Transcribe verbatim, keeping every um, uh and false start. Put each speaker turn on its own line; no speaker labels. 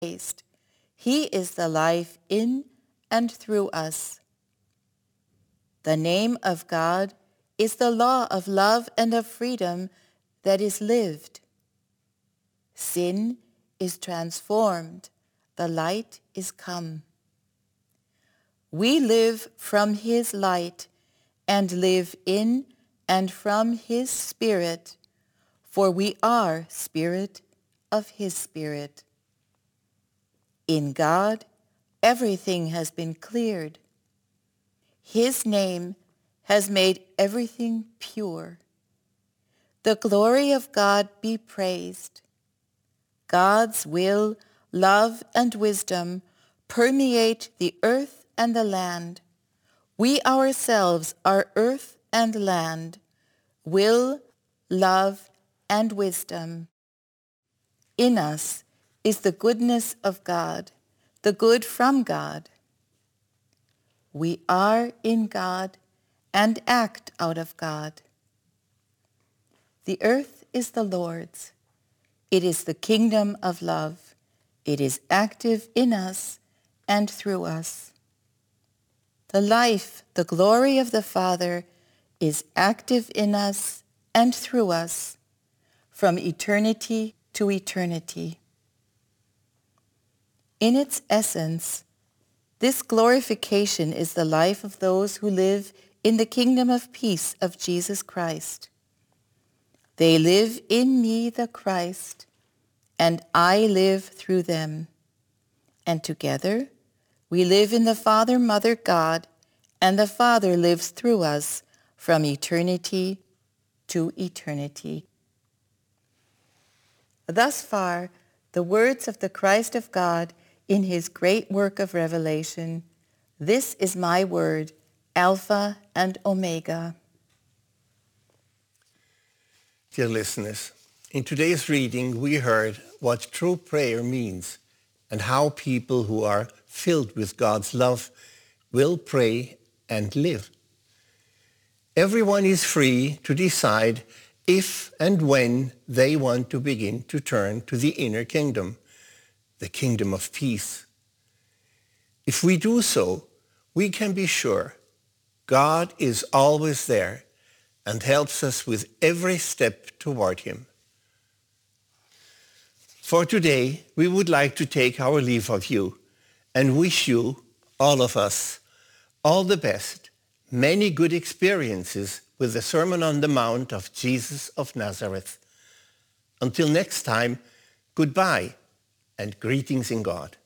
praised. He is the life in and through us. The name of God is the law of love and of freedom that is lived. Sin is transformed. The light is come. We live from his light and live in and from his Spirit, for we are spirit of his Spirit. In God, everything has been cleared. His name has made everything pure. The glory of God be praised. God's will, love, and wisdom permeate the earth and the land. We ourselves are earth and land, will, love, and wisdom. In us is the goodness of God, the good from God. We are in God and act out of God. The earth is the Lord's. It is the kingdom of love. It is active in us and through us. The life, the glory of the Father is active in us and through us from eternity to eternity. In its essence, this glorification is the life of those who live in the kingdom of peace of Jesus Christ. They live in me, the Christ, and I live through them. And together we live in the Father, Mother, God, and the Father lives through us from eternity to eternity. Thus far, the words of the Christ of God in his great work of revelation. This is my word, Alpha and Omega.
Dear listeners, in today's reading we heard what true prayer means and how people who are filled with God's love will pray and live. Everyone is free to decide if and when they want to begin to turn to the inner kingdom, the kingdom of peace. If we do so, we can be sure God is always there and helps us with every step toward him. For today, we would like to take our leave of you and wish you, all of us, all the best, many good experiences with the Sermon on the Mount of Jesus of Nazareth. Until next time, goodbye and greetings in God.